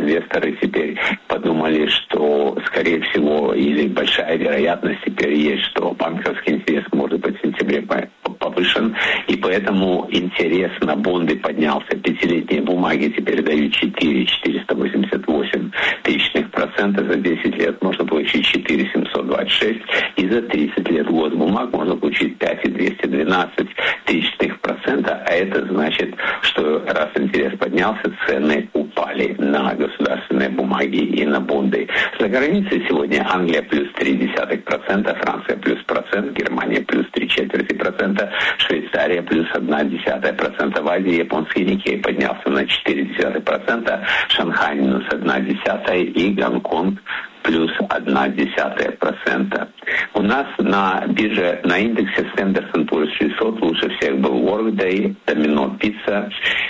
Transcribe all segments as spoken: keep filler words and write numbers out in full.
инвесторы теперь подумали, что, скорее всего, или большая вероятность теперь есть, что банковский интерес может быть в сентябре повышен, и поэтому интерес на бонды поднялся. Пятилетние бумаги теперь дают четыре целых четыреста восемьдесят восемь тысячных процента, за десять лет можно получить четыре целых семьсот двадцать шесть, и за тридцать лет госбумаг можно получить пять целых двести двенадцать тысячных процента, а это значит, что раз интерес поднялся, цены упали на государственные бумаги и на бонды. За границей сегодня Англия плюс три десятых процента, Франция плюс процент, Германия плюс три четверти процента, Швейцария плюс одна десятая процента, в Азии японский Никей поднялся на четыре десятых процента, Шанхай минус одна десятая и Гонконг плюс одна десятая процента. У нас на бирже, на индексе Standard энд Poor's шестьсот лучше всех был Workday, Domino Pizza,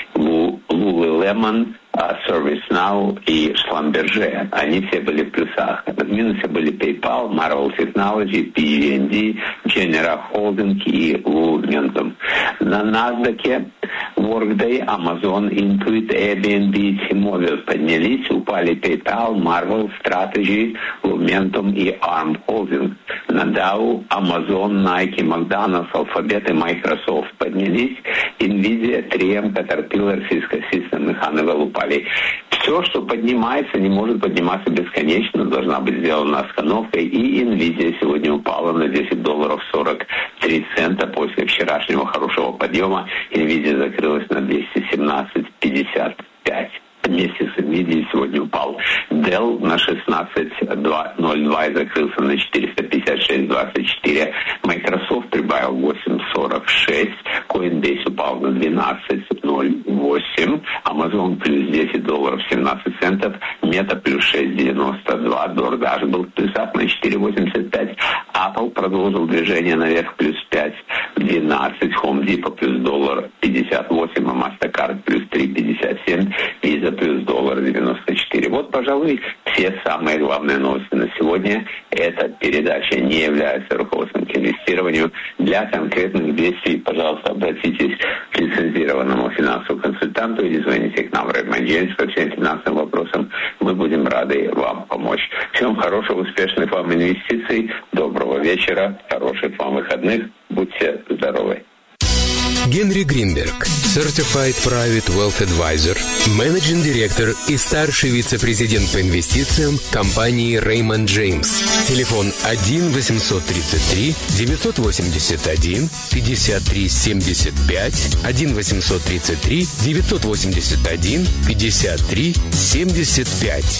Lululemon, ServiceNow и Schlumberger. Они все были в плюсах. В минусе были PayPal, Marvel Technology, пи энд ди, General Holding и Lumentum. На NASDAQ Workday, Amazon, Intuit, Airbnb и T-Mobile поднялись, упали PayPal, Marvel, Strategy, Lumentum и Arm Holding. На Dow Amazon, Nike, McDonald's, Alphabet и Microsoft поднялись, Nvidia, три эм, Caterpillar, Cisco Systems и Honeywell упали. Все, что поднимается, не может подниматься бесконечно, должна быть сделана остановка. И Nvidia сегодня упала на десять долларов сорок три цента после вчерашнего хорошего подъема. Nvidia закрылась на двести семнадцать пятьдесят пять. Вместе с Nvidia сегодня упал Dell на шестнадцать ноль два и закрылся на четыреста пятьдесят шесть двадцать четыре. Microsoft прибавил восемь сорок шесть. Coinbase упал на двенадцать ноль восемь. Amazon плюс десять долларов семнадцать центов. Meta плюс шесть девяносто два. DoorDash был в плюсах на четыре восемьдесят пять. Apple продолжил движение наверх плюс пять двенадцать. Home Depot плюс доллар пятьдесят восемь. А Mastercard плюс три пятьдесят семь. Visa плюс доллар девяносто четыре. Вот, пожалуй, все самые главные новости на сегодня. Эта передача не является руководством к инвестированию. Для конкретных действий, пожалуйста, обратитесь к лицензированному финансовому консультанту или звоните к нам в Raymond James по всем финансовым вопросам. Мы будем рады вам помочь. Всем хорошего, успешных вам инвестиций, доброго вечера, хороших вам выходных. Будьте здоровы. Генри Гринберг, Certified Private Wealth Advisor, менеджинг директор и старший вице-президент по инвестициям компании Raymond James. Телефон один восемьсот тридцать три девятьсот восемьдесят один пятьдесят три семьдесят пять, один восемьсот тридцать три девятьсот восемьдесят один пятьдесят три семьдесят пять.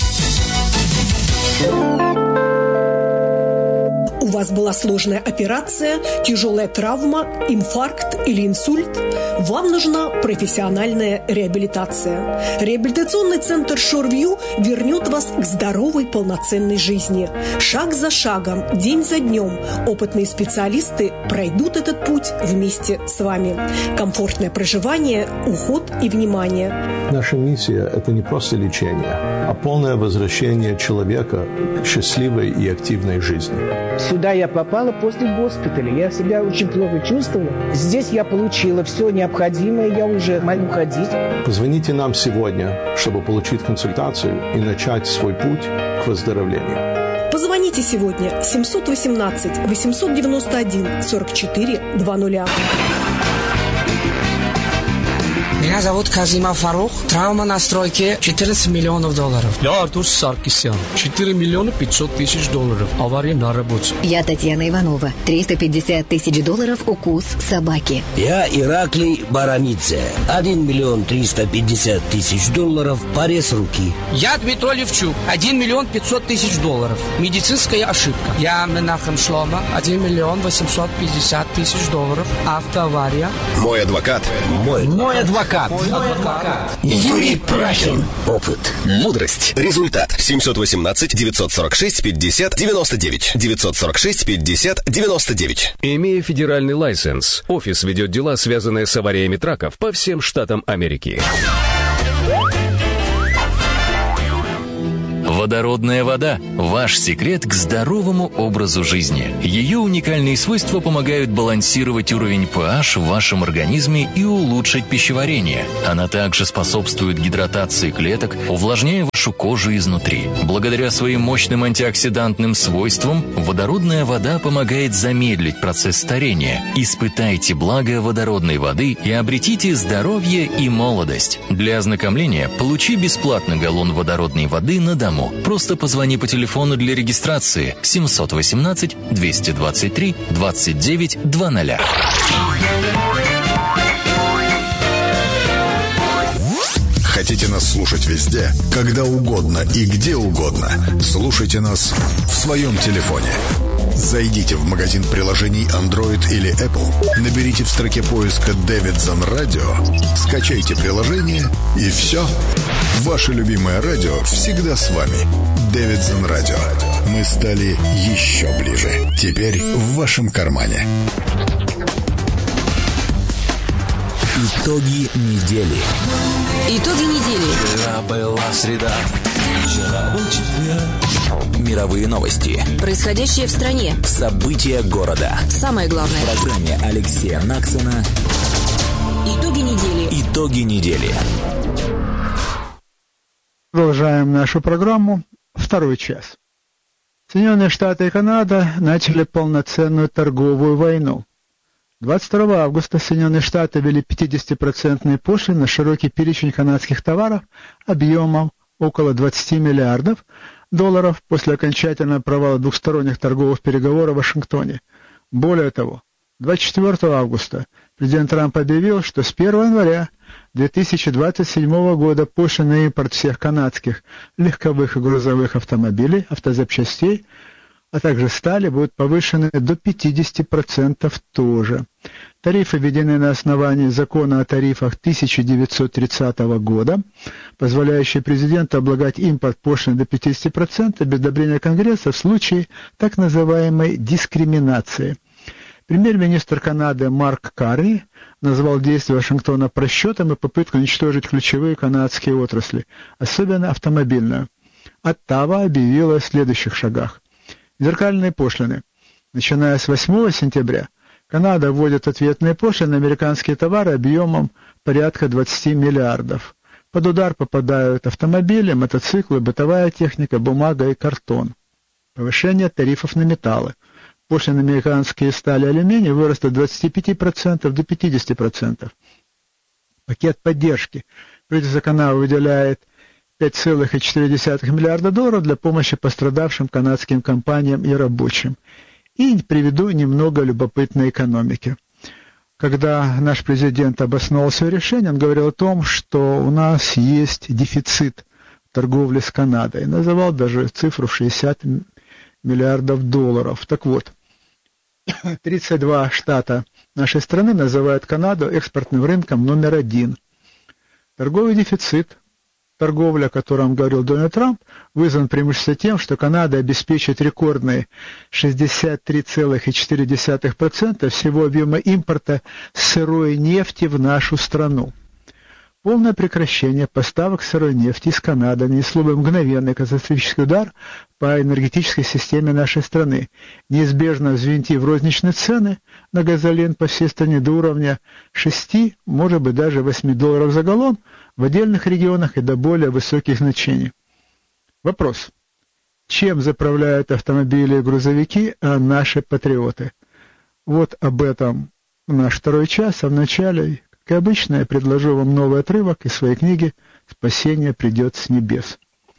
У вас была сложная операция, тяжелая травма, инфаркт или инсульт? Вам нужна профессиональная реабилитация. Реабилитационный центр Shoreview вернет вас к здоровой полноценной жизни. Шаг за шагом, день за днем опытные специалисты пройдут этот путь вместе с вами. Комфортное проживание, уход и внимание. Наша миссия – это не просто лечение, а полное возвращение человека к счастливой и активной жизни. Сюда я попала после госпиталя. Я себя очень плохо чувствовала. Здесь я получила все необходимое. Я уже могу ходить. Позвоните нам сегодня, чтобы получить консультацию и начать свой путь к выздоровлению. Позвоните сегодня семь один восемь восемь девять один сорок четыре двадцать. Меня зовут Казимов Фарух. Травма на стройке четырнадцать миллионов долларов. Я Артур Саркисян. четыре миллиона пятьсот тысяч долларов. Авария на работе. Я Татьяна Иванова. триста пятьдесят тысяч долларов укус собаки. Я Ираклий Баранидзе. один миллион триста пятьдесят тысяч долларов. Порез руки. Я Дмитрий Левчук. один миллион пятьсот тысяч долларов. Медицинская ошибка. Я Менахем Шлома. один миллион восемьсот пятьдесят тысяч долларов. Автоавария. Мой адвокат. Мой, Мой адвокат. Юрий Прахин. Опыт. Мудрость. Результат. семь один восемь девять сорок шесть пятьдесят девяносто девять. девятьсот сорок шесть пятьдесят девяносто девять. Имея федеральный лайсенс, офис ведет дела, связанные с авариями траков по всем штатам Америки. Водородная вода – ваш секрет к здоровому образу жизни. Ее уникальные свойства помогают балансировать уровень pH в вашем организме и улучшить пищеварение. Она также способствует гидратации клеток, увлажняя ваш вашу кожу изнутри. Благодаря своим мощным антиоксидантным свойствам водородная вода помогает замедлить процесс старения. Испытайте благо водородной воды и обретите здоровье и молодость. Для ознакомления получи бесплатно галлон водородной воды на дому. Просто позвони по телефону для регистрации семьсот восемнадцать двести двадцать три двадцать девять двадцать. Хотите нас слушать везде, когда угодно и где угодно? Слушайте нас в своем телефоне. Зайдите в магазин приложений Android или Apple, наберите в строке поиска «Davidson Radio», скачайте приложение и все. Ваше любимое радио всегда с вами. Davidson Radio. Мы стали еще ближе. Теперь в вашем кармане. Итоги недели. Итоги недели. Вчера была среда, вчера был четверг. Мировые новости. Происходящее в стране. События города. Самое главное. В программе Алексея Наксона. Итоги недели. Итоги недели. Продолжаем нашу программу. Второй час. Соединенные Штаты и Канада начали полноценную торговую войну. двадцать второго августа Соединенные Штаты ввели пятидесятипроцентные пошлины на широкий перечень канадских товаров объемом около двадцати миллиардов долларов после окончательного провала двухсторонних торговых переговоров в Вашингтоне. Более того, двадцать четвёртого августа президент Трамп объявил, что с первого января две тысячи двадцать седьмого года пошлины на импорт всех канадских легковых и грузовых автомобилей, автозапчастей, а также стали, будут повышены до пятидесяти процентов тоже. Тарифы введены на основании закона о тарифах тысяча девятьсот тридцатого года, позволяющий президенту облагать импорт пошлиной до пятидесяти процентов без одобрения Конгресса в случае так называемой дискриминации. Премьер-министр Канады Марк Карни назвал действия Вашингтона просчетом и попыткой уничтожить ключевые канадские отрасли, особенно автомобильную. Оттава объявила о следующих шагах. Зеркальные пошлины. Начиная с восьмого сентября Канада вводит ответные пошлины на американские товары объемом порядка двадцати миллиардов. Под удар попадают автомобили, мотоциклы, бытовая техника, бумага и картон. Повышение тарифов на металлы. Пошлины на американские стали и алюминий вырастут с двадцати пяти процентов до пятидесяти процентов. Пакет поддержки. Правительство Канады выделяет пять целых четыре десятых миллиарда долларов для помощи пострадавшим канадским компаниям и рабочим. И приведу немного любопытной экономики. Когда наш президент обосновал свое решение, он говорил о том, что у нас есть дефицит торговли с Канадой. Называл даже цифру шестьдесят миллиардов долларов. Так вот, тридцать два штата нашей страны называют Канаду экспортным рынком номер один. Торговый дефицит, торговля, о котором говорил Дональд Трамп, вызван преимущественно тем, что Канада обеспечит рекордные шестьдесят три целых четыре десятых процента всего объема импорта сырой нефти в нашу страну. Полное прекращение поставок сырой нефти из Канады нанесло бы мгновенный катастрофический удар по энергетической системе нашей страны, неизбежно взвинтив розничные цены на газолин по всей стране до уровня шести, может быть даже восьми долларов за галлон в отдельных регионах и до более высоких значений. Вопрос. Чем заправляют автомобили и грузовики а наши патриоты? Вот об этом наш второй час, а вначале... Как обычно, я предложу вам новый отрывок из своей книги «Спасение придет с небес».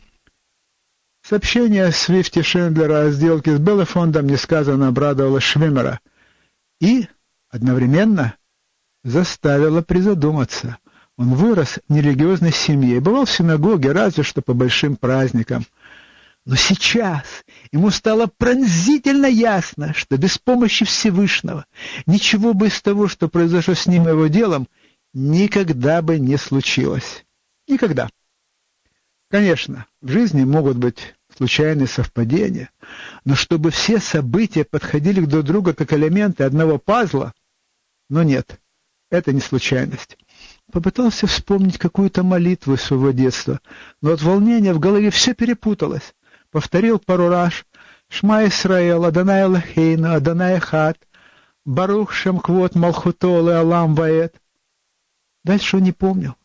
Сообщение Свифти Шендлера о сделке с Беллефондом несказанно обрадовало Швиммера и одновременно заставило призадуматься. Он вырос в нерелигиозной семье, бывал в синагоге разве что по большим праздникам. Но сейчас ему стало пронзительно ясно, что без помощи Всевышнего ничего бы из того, что произошло с ним и его делом, никогда бы не случилось. Никогда. Конечно, в жизни могут быть случайные совпадения, но чтобы все события подходили друг к другу как элементы одного пазла, но нет, это не случайность. Попытался вспомнить какую-то молитву из своего детства, но от волнения в голове все перепуталось. Повторил пару раз «Шма Исраэл, Адонай Элохейну, Адонай Эхад, Барух Шем Квот Малхуто Леолам Ваэт». Дальше он не помнил.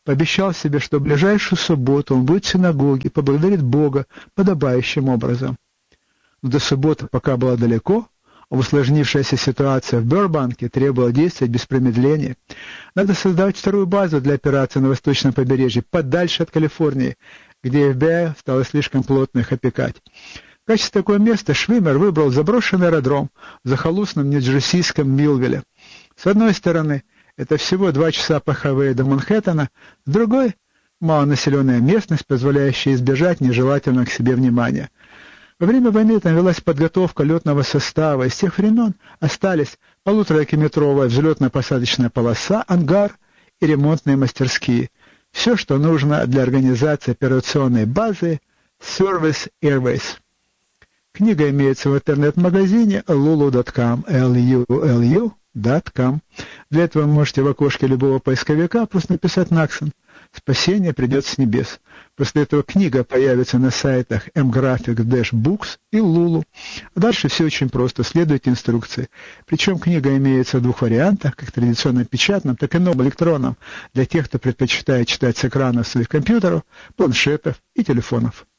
пообещал себе, что в ближайшую субботу он будет в синагоге и поблагодарит Бога подобающим образом. Но до субботы пока было далеко, а усложнившаяся ситуация в Бёрбанке требовала действовать без промедления. Надо создавать вторую базу для операции на восточном побережье, подальше от Калифорнии, где эф би ай стало слишком плотно их опекать. В качестве такого места Швимер выбрал заброшенный аэродром в захолустном нью-джерсийском Милвилле. С одной стороны, это всего два часа по хайвею до Манхэттена, с другой – малонаселенная местность, позволяющая избежать нежелательного к себе внимания. Во время войны там велась подготовка летного состава, и с тех времен остались полуторакилометровая взлетно-посадочная полоса, ангар и ремонтные мастерские. Все, что нужно для организации операционной базы Service Airways. Книга имеется в интернет-магазине лулу точка ком, эл ю эл ю точка ком. Для этого вы можете в окошке любого поисковика просто написать «Наксон». Спасение придет с небес. После этого книга появится на сайтах mgraphics-books и Lulu. А дальше все очень просто. Следуйте инструкции. Причем книга имеется в двух вариантах, как традиционно печатном, так и новом электронном, для тех, кто предпочитает читать с экранов своих компьютеров, планшетов и телефонов.